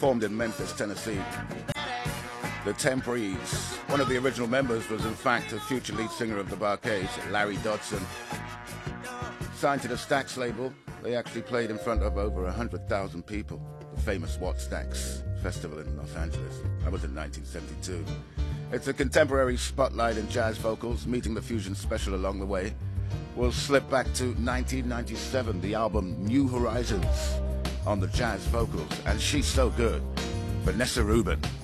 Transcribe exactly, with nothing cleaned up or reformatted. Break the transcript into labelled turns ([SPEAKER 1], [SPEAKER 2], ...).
[SPEAKER 1] formed in Memphis, Tennessee. The Temporees. One of the original members was, in fact, a future lead singer of the Bar-Kays, Larry Dodson. Signed to the Stax label, they actually played in front of over one hundred thousand people. The famous What Stax Festival in Los Angeles. That was in nineteen seventy-two. It's a contemporary spotlight in jazz vocals, meeting the fusion special along the way. We'll slip back to nineteen ninety-seven, the album New Horizons on the jazz vocals, and she's so good. Vanessa Rubin.